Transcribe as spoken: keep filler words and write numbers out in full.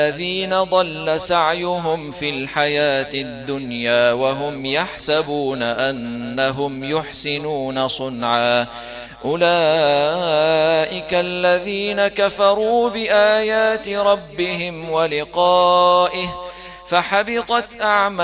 الذين ضل سعيهم في الحياة الدنيا وهم يحسبون أنهم يحسنون صنعا أولئك الذين كفروا بآيات ربهم ولقائه فحبطت أعمالهم